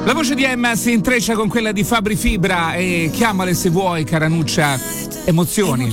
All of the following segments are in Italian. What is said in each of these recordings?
La voce di Emma si intreccia con quella di Fabri Fibra e chiamale se vuoi, Caranuccia. Emozioni.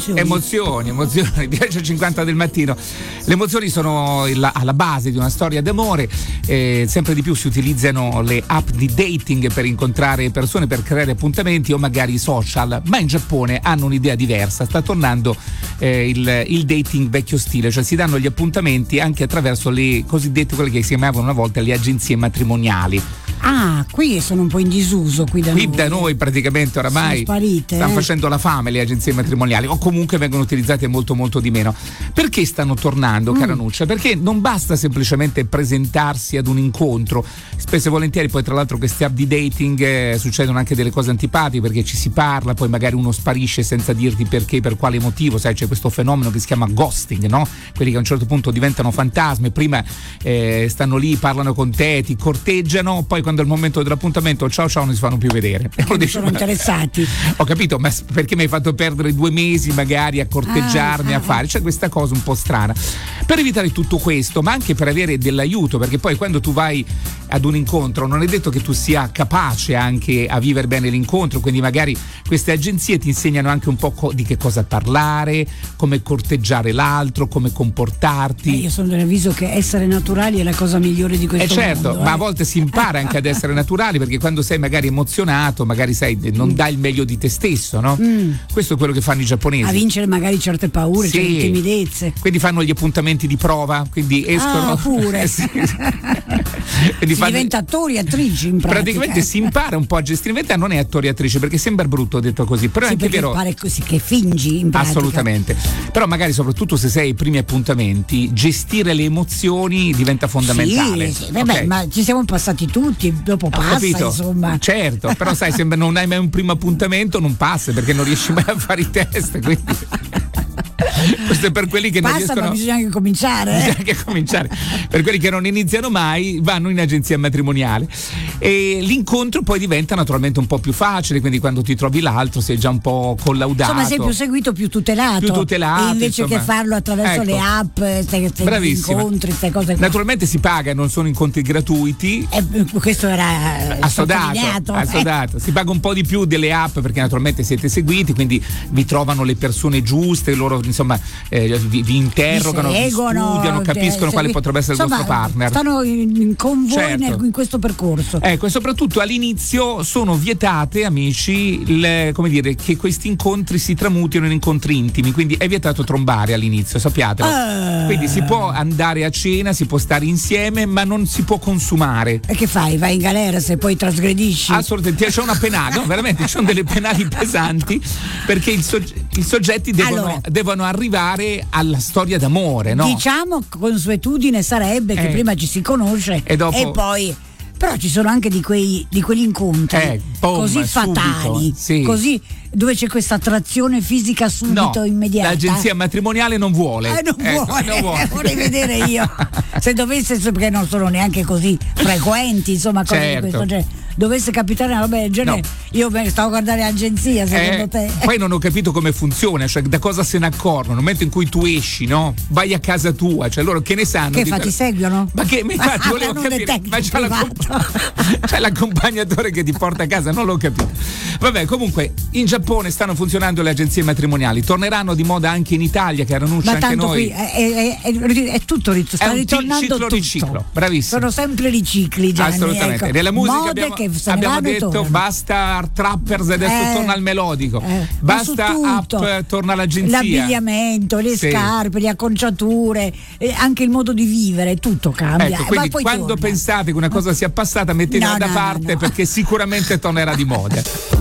10:50 del mattino. Le emozioni sono alla base di una storia d'amore. Sempre di più si utilizzano le app di dating per incontrare persone, per creare appuntamenti o magari social, ma in Giappone hanno un'idea diversa. Sta tornando il dating vecchio stile, cioè si danno gli appuntamenti anche attraverso le cosiddette, quelle che si chiamavano una volta le agenzie matrimoniali. Ah, qui sono un po' in disuso qui da noi praticamente oramai sono sparite, stanno facendo la fame le agenzie matrimoniali, o comunque vengono utilizzate molto molto di meno. Perché stanno tornando, Caranuccia? Perché non basta semplicemente presentarsi ad un incontro. Spesso e volentieri poi tra l'altro queste app di dating succedono anche delle cose antipatiche, perché ci si parla, poi magari uno sparisce senza dirti perché, per quale motivo. Sai, c'è questo fenomeno che si chiama ghosting, no? Quelli che a un certo punto diventano fantasmi, prima stanno lì, parlano con te, ti corteggiano, poi quando è il momento dell'appuntamento ciao non si fanno più vedere. Non sono interessati. Ho capito, ma perché mi hai fatto perdere 2 mesi magari a corteggiarmi, a fare? C'è questa cosa un po' strana. Per evitare tutto questo, ma anche per avere dell'aiuto, perché poi quando tu vai ad un incontro non è detto che tu sia capace anche a vivere bene l'incontro, quindi magari queste agenzie ti insegnano anche un po' di che cosa parlare, come corteggiare l'altro, come comportarti. Io sono dell'avviso che essere naturali è la cosa migliore di questo certo, mondo. Ma a volte si impara anche ad essere naturali, perché quando sei magari emozionato, magari non dai il meglio di te stesso, no? Questo è quello che fanno i giapponesi. A vincere magari certe paure, certe timidezze. Quindi fanno gli appuntamenti di prova, quindi escono. Pure. Quindi si diventa attori e attrici in pratica. Praticamente si impara un po' a gestire. In verità non è attori e attrici, perché sembra brutto detto così, però è anche vero. Pare così che fingi in pratica. Assolutamente. Però magari soprattutto se sei ai primi appuntamenti, gestire le emozioni diventa fondamentale. Sì, vabbè, okay. Ma ci siamo passati tutti, dopo passa, capito. Insomma. Certo, però sai, sembra non hai mai un primo appuntamento, non passa, perché non riesci mai a fare i test, quindi questo è per quelli che non riescono. Ma bisogna anche cominciare. Bisogna anche cominciare. Per quelli che non iniziano mai, vanno in agenzia matrimoniale e l'incontro poi diventa naturalmente un po' più facile, quindi quando ti trovi l'altro sei già un po' collaudato. Insomma, sei più seguito, più tutelato. E invece che farlo attraverso le app, questi incontri, queste cose qua. Naturalmente si paga, non sono incontri gratuiti. Questo era assodato. Si paga un po' di più delle app, perché naturalmente siete seguiti, quindi vi trovano le persone giuste, loro insomma vi interrogano, vi studiano, capiscono quale potrebbe essere il vostro partner. Stanno con voi in questo percorso. Ecco, e soprattutto all'inizio sono vietate, amici, come dire, che questi incontri si tramutino in incontri intimi, quindi è vietato trombare all'inizio, sappiatelo. Quindi si può andare a cena, si può stare insieme, ma non si può consumare. E che fai? Vai in galera se poi trasgredisci? Assolutamente, c'è una penale, no, veramente, ci sono delle penali pesanti, perché i soggetti devono arrivare alla storia d'amore, no? Diciamo consuetudine sarebbe che prima ci si conosce e poi. Però ci sono anche di quegli incontri così fatali, così dove c'è questa attrazione fisica subito immediata. L'agenzia matrimoniale non vuole. Non vuole. Vorrei vedere io. Se dovesse, perché non sono neanche così frequenti, insomma, cose di questo genere. Dovesse capitare una roba del genere, io stavo a guardare l'agenzia, secondo te? Poi non ho capito come funziona, cioè da cosa se ne accorgono nel momento in cui tu esci, no? Vai a casa tua, cioè loro che ne sanno? Che ti seguono? Ma che infatti volevo capire, ma c'è l'accompagnatore che ti porta a casa, non l'ho capito. Vabbè, comunque in Giappone stanno funzionando le agenzie matrimoniali, torneranno di moda anche in Italia, che annuncia anche noi. È tutto sta ritornando tutto. Riciclo, bravissimo. Sono sempre ricicli, Gianni. Assolutamente. Ecco. Nella musica abbiamo detto basta Trappers, adesso torna al melodico, basta app, torna all'agenzia, l'abbigliamento, le scarpe, le acconciature, anche il modo di vivere, tutto cambia. Ecco, quindi quando pensate che una cosa sia passata, mettetela da parte perché sicuramente tornerà di moda.